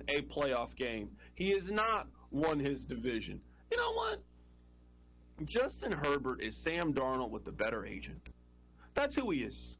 a playoff game. He has not won his division. You know what? Justin Herbert is Sam Darnold with the better agent. That's who he is.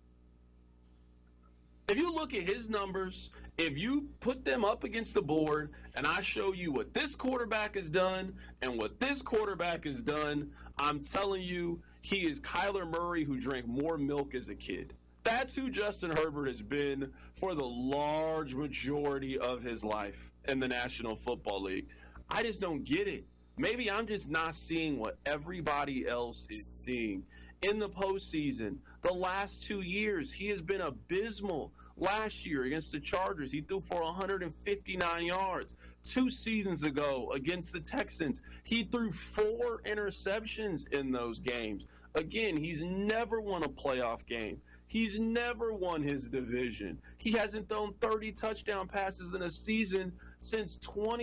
If you look at his numbers, if you put them up against the board and I show you what this quarterback has done and what this quarterback has done, I'm telling you, he is Kyler Murray who drank more milk as a kid. That's who Justin Herbert has been for the large majority of his life in the National Football League. I just don't get it. Maybe I'm just not seeing what everybody else is seeing. In the postseason, the last 2 years, he has been abysmal. Last year against the Chargers, he threw for 159 yards. 2 seasons ago against the Texans, he threw 4 interceptions in those games. Again, he's never won a playoff game. He's never won his division. He hasn't thrown 30 touchdown passes in a season since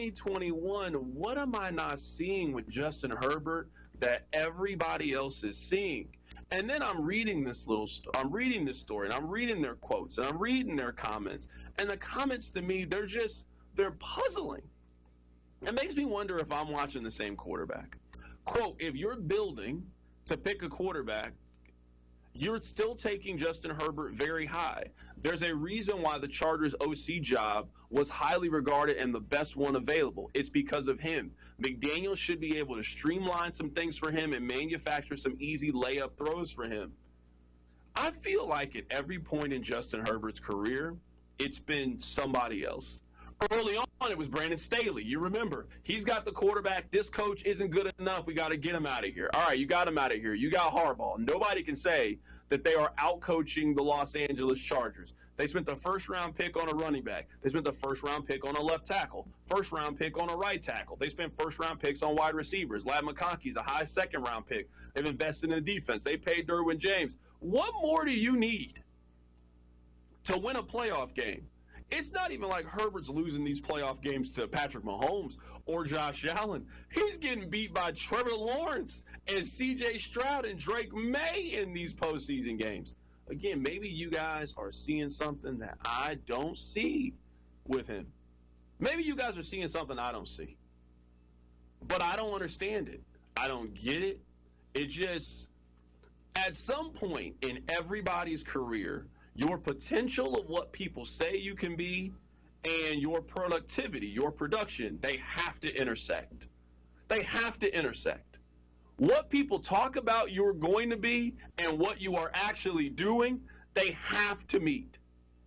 2021. What am I not seeing with Justin Herbert that everybody else is seeing? And then I'm reading this story, and I'm reading their quotes, and I'm reading their comments. And the comments to me, they're puzzling. It makes me wonder if I'm watching the same quarterback. Quote, if you're building to pick a quarterback, you're still taking Justin Herbert very high. There's a reason why the Chargers OC job was highly regarded and the best one available. It's because of him. McDaniels should be able to streamline some things for him and manufacture some easy layup throws for him. I feel like at every point in Justin Herbert's career, it's been somebody else. Early on, it was Brandon Staley. You remember, he's got the quarterback. This coach isn't good enough. We got to get him out of here. All right, you got him out of here. You got Harbaugh. Nobody can say that they are out-coaching the Los Angeles Chargers. They spent the first-round pick on a running back. They spent the first-round pick on a left tackle, first-round pick on a right tackle. They spent first-round picks on wide receivers. Ladd McConkey's a high second-round pick. They've invested in the defense. They paid Derwin James. What more do you need to win a playoff game? It's not even like Herbert's losing these playoff games to Patrick Mahomes or Josh Allen. He's getting beat by Trevor Lawrence and C.J. Stroud and Drake May in these postseason games. Again, maybe you guys are seeing something that I don't see with him. Maybe you guys are seeing something I don't see. But I don't understand it. I don't get it. It just, at some point in everybody's career, your potential of what people say you can be and your productivity, your production, they have to intersect. They have to intersect. What people talk about you're going to be and what you are actually doing, they have to meet.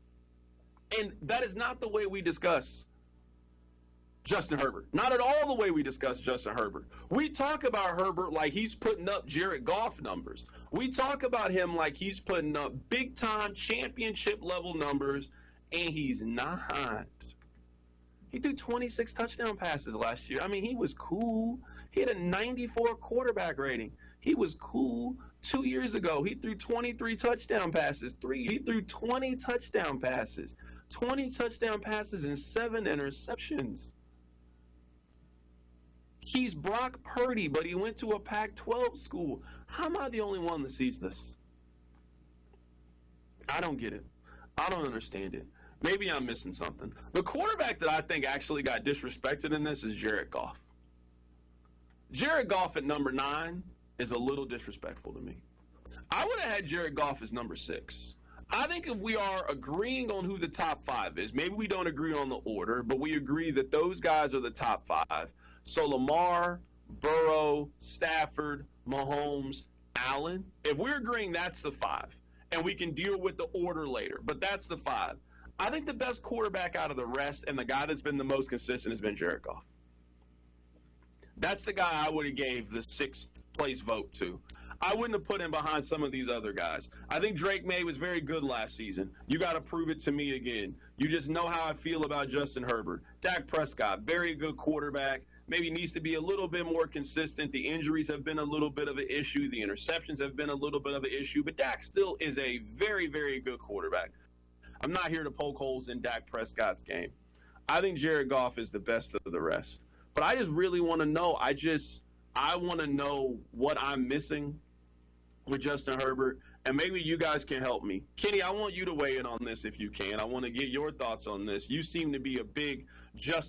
And that is not the way we discuss Justin Herbert. Not at all the way we discuss Justin Herbert. We talk about Herbert like he's putting up Jared Goff numbers. We talk about him like he's putting up big-time championship-level numbers, and he's not. He threw 26 touchdown passes last year. I mean, he was cool. He had a 94 quarterback rating. He was cool. 2 years ago, he threw 23 touchdown passes. He threw 20 touchdown passes. 20 touchdown passes and 7 interceptions. He's Brock Purdy, but he went to a Pac-12 school. How am I the only one that sees this? I don't get it. I don't understand it. Maybe I'm missing something. The quarterback that I think actually got disrespected in this is Jared Goff. Jared Goff at number 9 is a little disrespectful to me. I would have had Jared Goff as number 6. I think if we are agreeing on who the top 5 is, maybe we don't agree on the order, but we agree that those guys are the top 5. So Lamar, Burrow, Stafford, Mahomes, Allen, if we're agreeing that's the 5, and we can deal with the order later, but that's the 5. I think the best quarterback out of the rest and the guy that's been the most consistent has been Jared Goff. That's the guy I would have gave the 6th place vote to. I wouldn't have put him behind some of these other guys. I think Drake May was very good last season. You got to prove it to me again. You just know how I feel about Justin Herbert. Dak Prescott, very good quarterback. Maybe needs to be a little bit more consistent. The injuries have been a little bit of an issue. The interceptions have been a little bit of an issue. But Dak still is a very, very good quarterback. I'm not here to poke holes in Dak Prescott's game. I think Jared Goff is the best of the rest. But I just really want to know. I want to know what I'm missing with Justin Herbert, and maybe you guys can help me. Kenny, I want you to weigh in on this if you can. I want to get your thoughts on this. You seem to be a big Justin